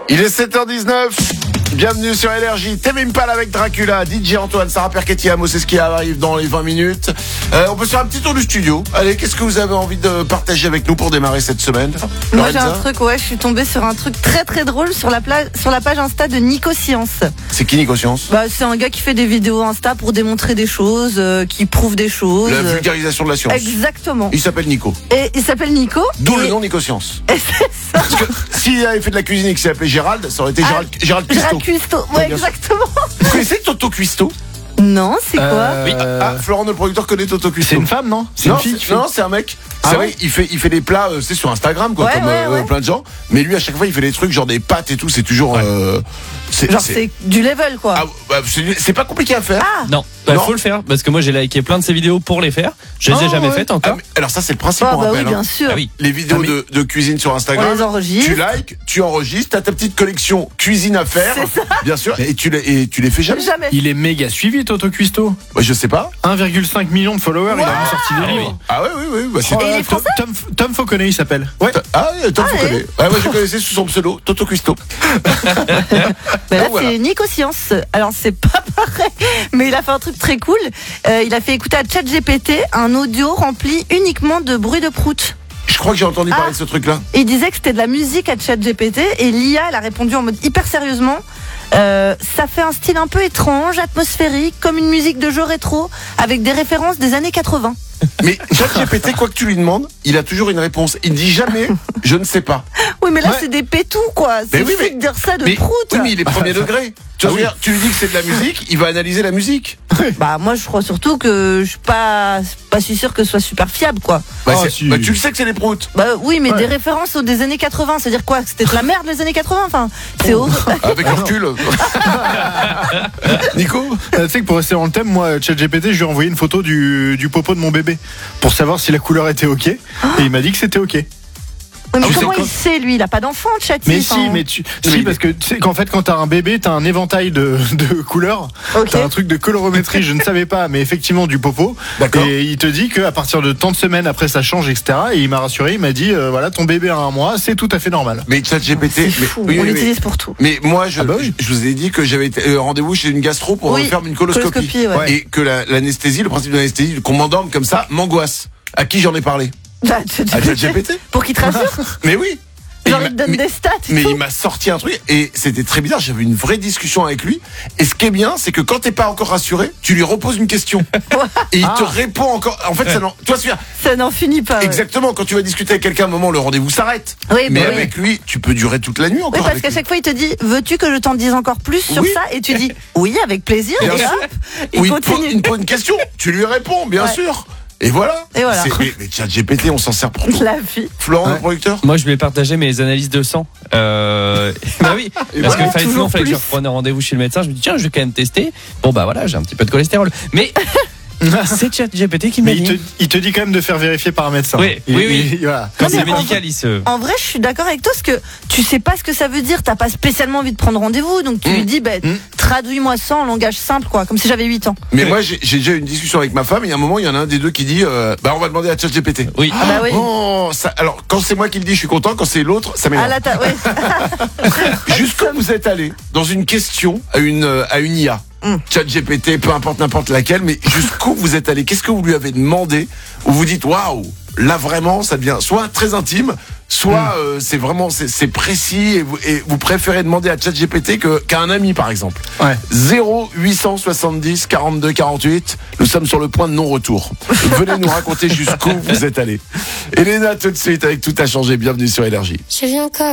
Il est 7h19. Bienvenue sur LRJ. Tame Impala avec Dracula, DJ Antoine, Sarah Perchetti, Amo, c'est ce qui arrive dans les 20 minutes. On peut faire un petit tour du studio. Allez, qu'est-ce que vous avez envie de partager avec nous pour démarrer cette semaine? Moi j'ai un truc, je suis tombée sur un truc très très drôle sur la page Insta de Nico Science. C'est qui Nico Science? C'est un gars qui fait des vidéos Insta pour démontrer des choses, qui prouve des choses. La vulgarisation de la science. Exactement. Il s'appelle Nico. Et il s'appelle Nico. D'où le nom Nico Science. Et c'est ça. Parce que s'il avait fait de la cuisine et qu'il s'appelait Gérald, ça aurait été Gérald Cuisto. Gérald Cuisto, ouais, exactement. Vous connaissez Toto Cuisto? Non, c'est quoi? Oui. Florent, le producteur, connaît Toto Cuisto. C'est une femme, non? C'est une fille? Non, c'est un mec. Ah ouais? Il fait des plats, c'est sur Instagram, quoi, ouais. plein de gens. Mais lui, à chaque fois, il fait des trucs genre des pâtes et tout. C'est toujours. C'est du level, quoi. C'est pas compliqué à faire. Non, faut le faire parce que moi j'ai liké plein de ces vidéos pour les faire. Je les ai jamais faites encore. Alors ça c'est le principe, on rappelle. Oui, bien sûr. Ah oui. Les vidéos de cuisine sur Instagram, on les enregistre. tu likes, tu enregistres, t'as ta petite collection cuisine à faire, c'est ça. bien sûr, et tu les fais jamais. Il est méga suivi, Toto Cuisto. Ouais, je sais pas. 1,5 million de followers, il a même sorti des livres. Ah oui. C'est Et il est français? Tom Fauconnet, il s'appelle. Ouais. Tom Fauconnet. Ouais, moi je connaissais sous son pseudo, Toto Cuisto. Là c'est Nico Science. Alors c'est pas pareil, mais il a fait un truc très cool. Il a fait écouter à ChatGPT un audio rempli uniquement de bruits de prout. Je crois que j'ai entendu parler de ce truc-là. Il disait que c'était de la musique à ChatGPT et l'IA elle a répondu en mode hyper sérieusement. Ça fait un style un peu étrange, atmosphérique, comme une musique de jeu rétro avec des références des années 80. Mais ChatGPT, quoi que tu lui demandes, il a toujours une réponse. Il dit jamais je ne sais pas. Oui, mais là c'est des pétous, quoi. C'est fou de dire ça de prout. Oui, mais il est premier degré. Tu lui dis que c'est de la musique, il va analyser la musique. Moi je crois surtout que je suis pas si sûr que ce soit super fiable, quoi. Tu le sais que c'est des proutes. Oui, mais des références des années 80, c'est-à-dire quoi? C'était de la merde les années 80, enfin. C'est horrible. Avec le recul. Nico, tu sais que pour rester dans le thème, moi ChatGPT, je lui ai envoyé une photo du popo de mon bébé pour savoir si la couleur était ok, et il m'a dit que c'était ok. Mais comment il sait, lui? Il a pas d'enfant, Chatty. Mais si, parce que tu sais qu'en fait, quand t'as un bébé, t'as un éventail de couleurs. Okay. T'as un truc de colorométrie, je ne savais pas, mais effectivement du popo. D'accord. Et il te dit qu'à partir de tant de semaines après, ça change, etc. Et il m'a rassuré, il m'a dit, voilà, ton bébé a 1 mois, c'est tout à fait normal. Mais ChatGPT, c'est fou. On l'utilise pour tout. Mais moi, je vous ai dit que j'avais rendez-vous chez une gastro pour faire une coloscopie. Ouais. Et que l'anesthésie, le principe de l'anesthésie, qu'on m'endorme comme ça, m'angoisse. À qui j'en ai parlé? À ChatGPT. Pour qu'il te rassure? Mais oui. Genre il te donne des stats. Mais il m'a sorti un truc et c'était très bizarre. J'avais une vraie discussion avec lui. Et ce qui est bien, c'est que quand t'es pas encore rassuré, tu lui reposes une question et il te répond encore. En fait, ça n'en finit pas. Exactement. Quand tu vas discuter avec quelqu'un, à un moment, le rendez-vous s'arrête. Mais avec lui, tu peux durer toute la nuit encore. Oui, parce qu'à chaque fois, il te dit, veux-tu que je t'en dise encore plus sur ça? Et tu dis, oui, avec plaisir. Bien sûr. Il continue. Il te pose une question. Tu lui réponds, bien sûr. Et voilà. Mais ChatGPT, on s'en sert pour tout. La vie. Florent, le producteur. Moi, je vais partager mes analyses de sang. Oui. Parce que fallait que je reprenne un rendez-vous chez le médecin. Je me dis, tiens, je vais quand même tester. Bon, voilà, j'ai un petit peu de cholestérol. Mais c'est ChatGPT qui m'a dit. Il te dit quand même de faire vérifier par un médecin. Oui. Voilà. Quand c'est médical, En vrai, je suis d'accord avec toi parce que tu sais pas ce que ça veut dire. T'as pas spécialement envie de prendre rendez-vous, donc tu lui dis, traduis-moi ça en langage simple, quoi, comme si j'avais 8 ans. Mais moi, j'ai déjà eu une discussion avec ma femme. Et à un moment, il y en a un des deux qui dit, on va demander à ChatGPT. Oui. Oui. Alors, quand c'est moi qui le dis, je suis content. Quand c'est l'autre, ça m'énerve. Jusqu'où vous êtes allé dans une question à une IA? ChatGPT, peu importe n'importe laquelle, mais jusqu'où vous êtes allé? Qu'est-ce que vous lui avez demandé? Où vous dites waouh, là vraiment ça devient soit très intime, soit c'est vraiment c'est précis et vous préférez demander à ChatGPT qu'à un ami par exemple. 0870 42 48. Nous sommes sur le point de non-retour. Venez nous raconter jusqu'où vous êtes allé. Elena tout de suite avec Tout a changé. Bienvenue sur LRJ. Je viens encore.